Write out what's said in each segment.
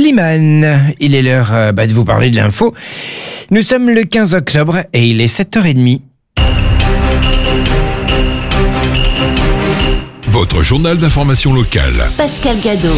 Slimane. Il est l'heure de vous parler de l'info. Nous sommes le 15 octobre et il est 7h30. Votre journal d'information locale. Pascal Gadot.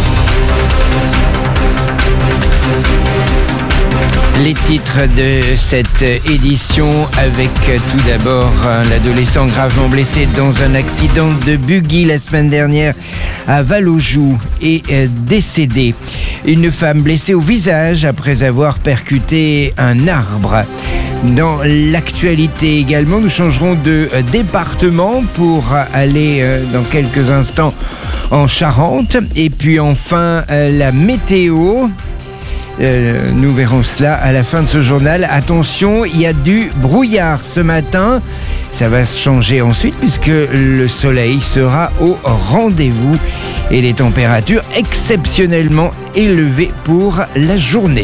Les titres de cette édition avec tout d'abord l'adolescent gravement blessé dans un accident de buggy la semaine dernière à Val-aux-Joues est décédé. Une femme blessée au visage après avoir percuté un arbre. Dans l'actualité également, nous changerons de département pour aller dans quelques instants en Charente. Et puis enfin, la météo. Nous verrons cela à la fin de ce journal. Attention, il y a du brouillard ce matin. Ça va se changer ensuite puisque le soleil sera au rendez-vous et les températures exceptionnellement élevées pour la journée.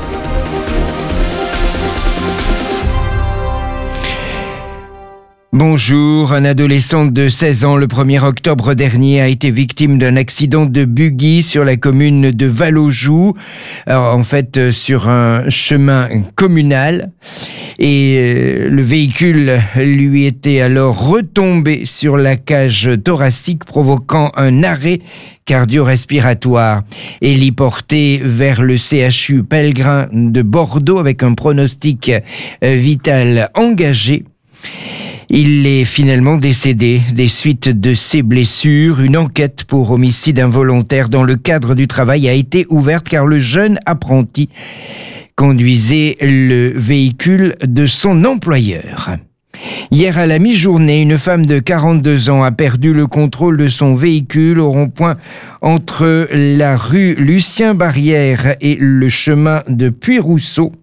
Bonjour, un adolescent de 16 ans le 1er octobre dernier a été victime d'un accident de buggy sur la commune de Val-aux-Joues, sur un chemin communal. Et le véhicule lui était alors retombé sur la cage thoracique provoquant un arrêt cardio-respiratoire. Héliporté vers le CHU Pellegrin de Bordeaux avec un pronostic vital engagé. Il est finalement décédé des suites de ses blessures. Une enquête pour homicide involontaire dans le cadre du travail a été ouverte car le jeune apprenti conduisait le véhicule de son employeur. Hier à la mi-journée, une femme de 42 ans a perdu le contrôle de son véhicule au rond-point entre la rue Lucien-Barrière et le chemin de Puyrousseau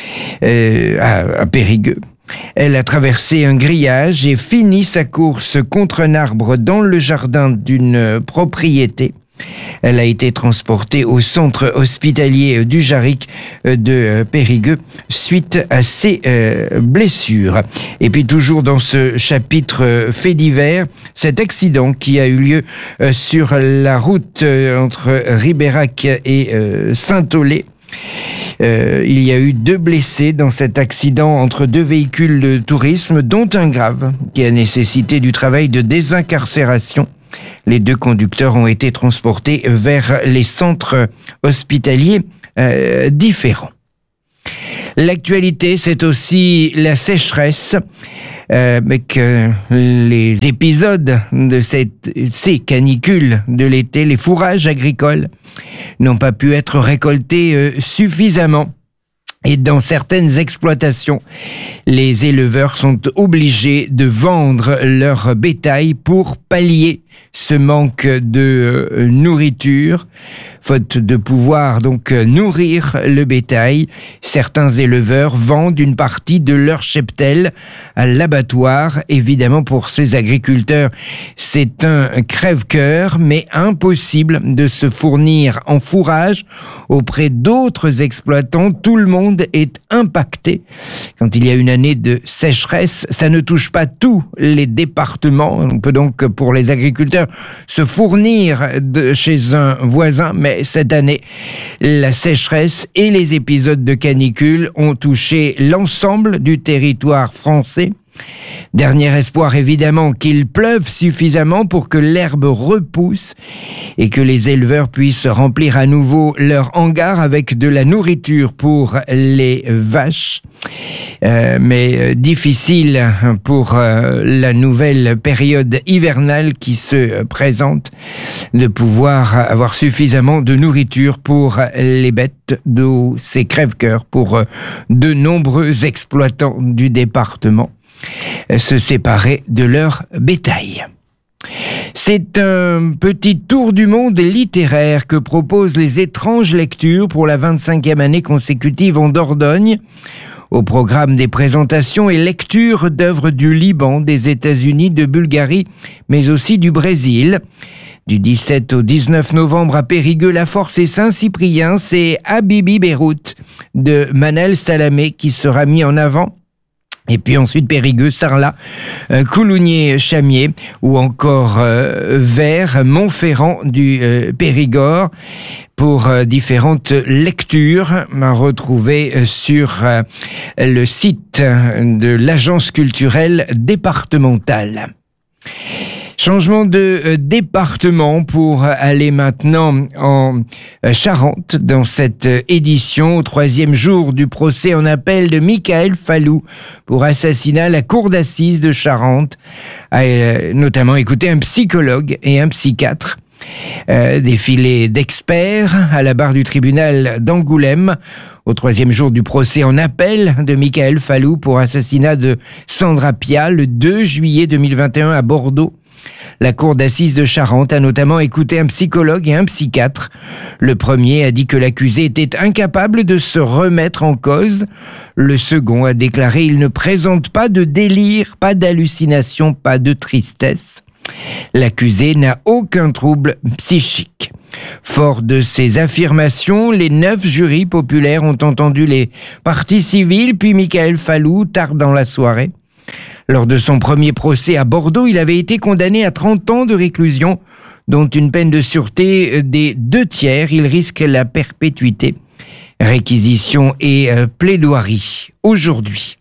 à Périgueux. Elle a traversé un grillage et fini sa course contre un arbre dans le jardin d'une propriété. Elle a été transportée au centre hospitalier du Jarric de Périgueux suite à ses blessures. Et puis toujours dans ce chapitre fait divers, cet accident qui a eu lieu sur la route entre Ribérac et Saint-Aulé. Il y a eu 2 blessés dans cet accident entre 2 véhicules de tourisme, dont un grave, qui a nécessité du travail de désincarcération. Les 2 conducteurs ont été transportés vers les centres hospitaliers différents. L'actualité, c'est aussi la sécheresse, avec les épisodes de ces canicules de l'été, les fourrages agricoles n'ont pas pu être récoltés suffisamment. Et dans certaines exploitations, les éleveurs sont obligés de vendre leur bétail pour pallier ce manque de nourriture. Faute de pouvoir donc nourrir le bétail, certains éleveurs vendent une partie de leur cheptel à l'abattoir. Évidemment, pour ces agriculteurs, c'est un crève-cœur, mais impossible de se fournir en fourrage auprès d'autres exploitants. Tout le monde est impacté. Quand il y a une année de sécheresse, ça ne touche pas tous les départements. On peut donc, pour les agriculteurs, se fournir chez un voisin, mais cette année, la sécheresse et les épisodes de canicule ont touché l'ensemble du territoire français. Dernier espoir évidemment qu'il pleuve suffisamment pour que l'herbe repousse et que les éleveurs puissent remplir à nouveau leur hangar avec de la nourriture pour les vaches. Mais difficile pour la nouvelle période hivernale qui se présente de pouvoir avoir suffisamment de nourriture pour les bêtes, d'où ces crève-cœurs pour de nombreux exploitants du département. Se séparer de leur bétail. C'est un petit tour du monde littéraire que proposent les étranges lectures pour la 25e année consécutive en Dordogne. Au programme des présentations et lectures d'œuvres du Liban, des États-Unis, de Bulgarie, mais aussi du Brésil. Du 17 au 19 novembre à Périgueux, La Force et Saint-Cyprien, c'est Habibi Beyrouth de Manel Salamé qui sera mis en avant. Et puis ensuite Périgueux, Sarlat, Coulounier, Chamier ou encore vers Montferrand du Périgord pour différentes lectures à retrouver sur le site de l'Agence culturelle départementale. Changement de département pour aller maintenant en Charente dans cette édition au 3e jour du procès en appel de Michael Fallou pour assassinat à la cour d'assises de Charente. A notamment écouté un psychologue et un psychiatre. Défilé d'experts à la barre du tribunal d'Angoulême au 3e jour du procès en appel de Michael Fallou pour assassinat de Sandra Pia le 2 juillet 2021 à Bordeaux. La cour d'assises de Charente a notamment écouté un psychologue et un psychiatre. Le premier a dit que l'accusé était incapable de se remettre en cause. Le second a déclaré qu'il ne présente pas de délire, pas d'hallucination, pas de tristesse. L'accusé n'a aucun trouble psychique. Fort de ces affirmations, les 9 jurys populaires ont entendu les parties civiles, puis Michael Fallou tard dans la soirée. Lors de son premier procès à Bordeaux, il avait été condamné à 30 ans de réclusion, dont une peine de sûreté des 2/3. Il risque la perpétuité. Réquisition et plaidoirie aujourd'hui.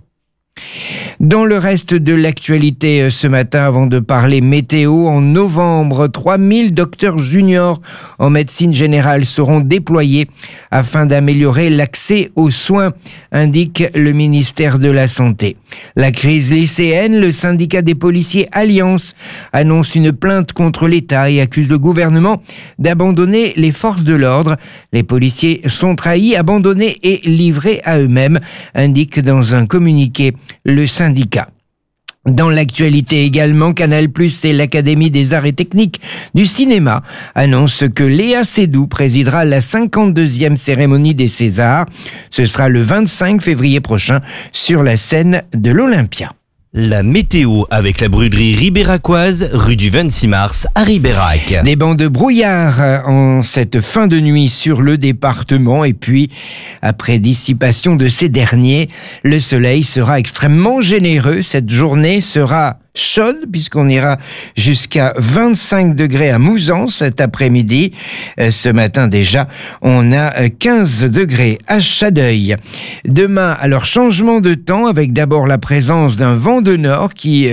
Dans le reste de l'actualité ce matin, avant de parler météo, en novembre, 3000 docteurs juniors en médecine générale seront déployés afin d'améliorer l'accès aux soins, indique le ministère de la Santé. La crise lycéenne, le syndicat des policiers Alliance annonce une plainte contre l'État et accuse le gouvernement d'abandonner les forces de l'ordre. Les policiers sont trahis, abandonnés et livrés à eux-mêmes, indique dans un communiqué le syndicat. Dans l'actualité également, Canal+ et l'Académie des arts et techniques du cinéma annoncent que Léa Seydoux présidera la 52e cérémonie des Césars. Ce sera le 25 février prochain sur la scène de l'Olympia. La météo avec la brûlerie ribéracoise, rue du 26 mars à Ribérac. Des bancs de brouillard en cette fin de nuit sur le département et puis, après dissipation de ces derniers, le soleil sera extrêmement généreux. Cette journée sera chaude puisqu'on ira jusqu'à 25 degrés à Mouzan cet après-midi. Ce matin déjà, on a 15 degrés à Chadeuil. Demain, alors changement de temps avec d'abord la présence d'un vent de nord qui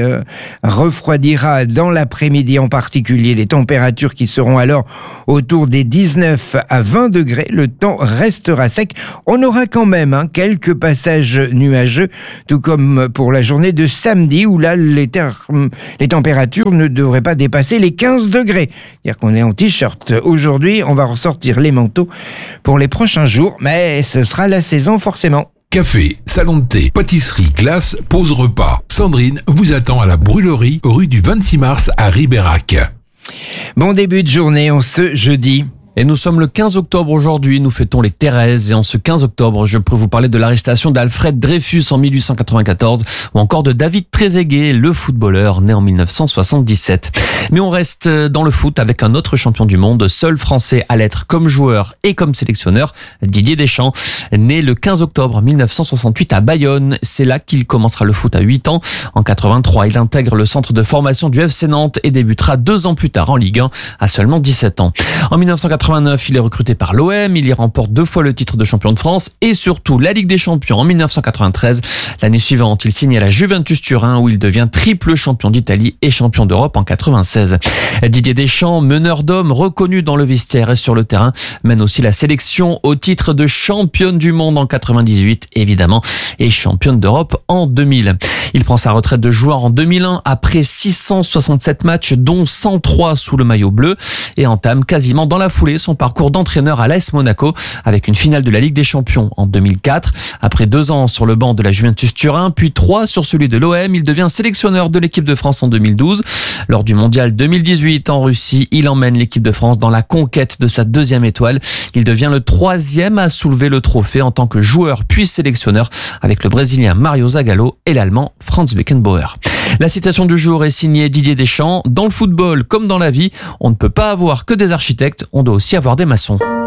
refroidira dans l'après-midi en particulier les températures qui seront alors autour des 19 à 20 degrés. Le temps restera sec. On aura quand même quelques passages nuageux, tout comme pour la journée de samedi où là les températures ne devraient pas dépasser les 15 degrés. C'est-à-dire qu'on est en t-shirt. Aujourd'hui, on va ressortir les manteaux pour les prochains jours, mais ce sera la saison forcément. Café, salon de thé, pâtisserie, glace, pause repas. Sandrine vous attend à la brûlerie, rue du 26 mars à Ribérac. Bon début de journée en ce jeudi. Et nous sommes le 15 octobre aujourd'hui, nous fêtons les Thérèses et en ce 15 octobre, je peux vous parler de l'arrestation d'Alfred Dreyfus en 1894 ou encore de David Trezeguet, le footballeur né en 1977. Mais on reste dans le foot avec un autre champion du monde, seul français à l'être comme joueur et comme sélectionneur, Didier Deschamps, né le 15 octobre 1968 à Bayonne. C'est là qu'il commencera le foot à 8 ans. En 83, il intègre le centre de formation du FC Nantes et débutera 2 ans plus tard en Ligue 1 à seulement 17 ans. En 1989, il est recruté par l'OM, il y remporte 2 fois le titre de champion de France et surtout la Ligue des Champions en 1993. L'année suivante, il signe à la Juventus Turin où il devient triple champion d'Italie et champion d'Europe en 96. Didier Deschamps, meneur d'hommes reconnu dans le vestiaire et sur le terrain, mène aussi la sélection au titre de championne du monde en 98 évidemment et championne d'Europe en 2000. Il prend sa retraite de joueur en 2001 après 667 matchs dont 103 sous le maillot bleu et entame quasiment dans la foulée son parcours d'entraîneur à l'AS Monaco avec une finale de la Ligue des Champions en 2004. Après 2 ans sur le banc de la Juventus Turin, puis 3 sur celui de l'OM, il devient sélectionneur de l'équipe de France en 2012. Lors du mondial 2018 en Russie, il emmène l'équipe de France dans la conquête de sa 2e étoile. Il devient le 3e à soulever le trophée en tant que joueur puis sélectionneur avec le Brésilien Mario Zagallo et l'Allemand Franz Beckenbauer. La citation du jour est signée Didier Deschamps. Dans le football comme dans la vie, on ne peut pas avoir que des architectes, on doit aussi avoir des maçons.